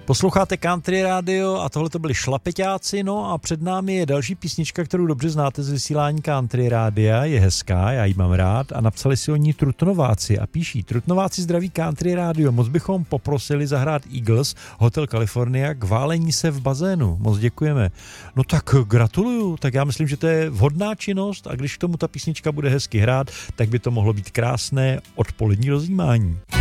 Posloucháte Country Radio a tohle to byli Šlapeťáci, no a před námi je další písnička, kterou dobře znáte z vysílání Country Radia, je hezká, já ji mám rád a napsali si o ní Trutnováci a píší: Trutnováci zdraví Country Radio, moc bychom poprosili zahrát Eagles, Hotel California k válení se v bazénu, moc děkujeme. No tak gratuluju, tak já myslím, že to je vhodná činnost a když k tomu ta písnička bude hezky hrát, tak by to mohlo být krásné odpolední rozjímání.